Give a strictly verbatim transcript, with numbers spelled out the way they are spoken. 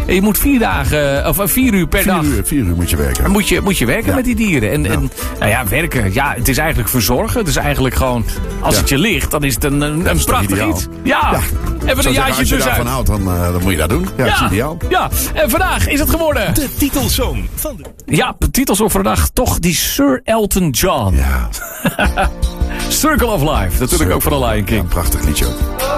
En je moet vier dagen, of vier uur per Vier dag... uur, vier uur moet je werken. Moet je, moet je werken Ja. met die dieren. En, Ja. en nou ja, werken. Ja, het is eigenlijk verzorgen. Het is eigenlijk gewoon, als Ja. het je ligt, dan is het een, een, een is toch prachtig ideaal? iets. Ja, Ja. even een Zou zeggen, jaartje als je tussenuit. daarvan houdt, dan, uh, dan moet je dat doen. Ja, dat is ideaal. Ja, en vandaag is het geworden. De titelsong van de... Ja, de titels op vandaag toch die Sir Elton John. Ja. Circle of Life, natuurlijk ook van de Lion King. Ja, prachtig liedje ook.